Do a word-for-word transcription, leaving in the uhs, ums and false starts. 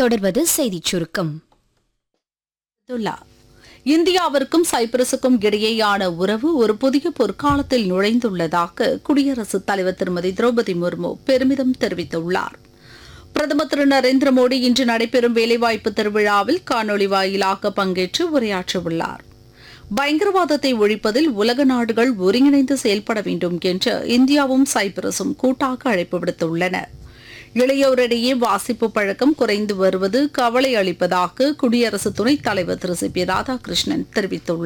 தொடர்வது செய்திச் சுருக்கம். இந்தியாவிற்கும் சைப்ரஸுக்கும் இடையேயான உறவு ஒரு புதிய பொற்காலத்தில் நுழைந்துள்ளதாக குடியரசுத் தலைவர் திருமதி திரௌபதி முர்மு பெருமிதம் தெரிவித்துள்ளார். பிரதமர் திரு நரேந்திர மோடி இன்று நடைபெறும் வேலைவாய்ப்பு திருவிழாவில் காணொலி வாயிலாக பங்கேற்று உரையாற்றவுள்ளார். பயங்கரவாதத்தை ஒழிப்பதில் உலக நாடுகள் ஒருங்கிணைந்து செயல்பட வேண்டும் என்று இந்தியாவும் சைப்ரஸும் கூட்டாக அழைப்பு விடுத்துள்ளன. இளையோரிடையே வாசிப்பு பழக்கம் குறைந்து வருவது கவலை அளிப்பதாக குடியரசு துணைத் தலைவர் திரு சி பி ராதாகிருஷ்ணன் தெரிவித்துள்ளார்.